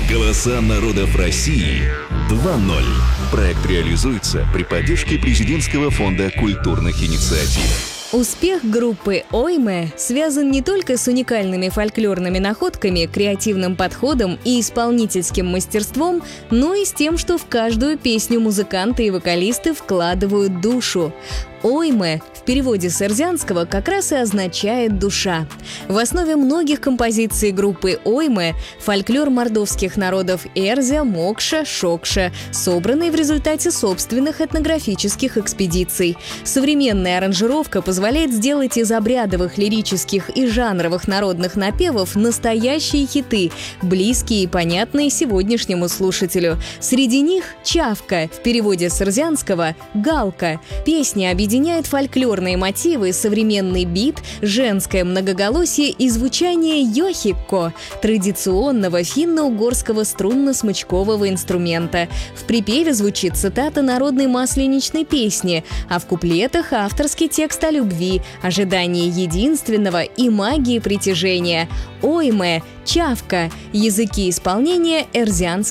Голоса народов России 2.0. Проект реализуется при поддержке Президентского фонда культурных инициатив. Успех группы «Ойме» связан не только с уникальными фольклорными находками, креативным подходом и исполнительским мастерством, но и с тем, что в каждую песню музыканты и вокалисты вкладывают душу. «Ойме» в переводе с эрзианского как раз и означает «душа». В основе многих композиций группы «Ойме» фольклор мордовских народов Эрзя, Мокша, Шокша, собранный в результате собственных этнографических экспедиций. Современная аранжировка позволяет сделать из обрядовых, лирических и жанровых народных напевов настоящие хиты, близкие и понятные сегодняшнему слушателю. Среди них «Чавка» в переводе с эрзианского «Галка». Песня объединяет фольклорные мотивы, современный бит, женское многоголосие и звучание йохикко – традиционного финно-угорского струнно-смычкового инструмента. В припеве звучит цитата народной масленичной песни, а в куплетах авторский текст о любви, ожидании единственного и магии притяжения. «Ойме», «Чавка» – языки исполнения эрзианского.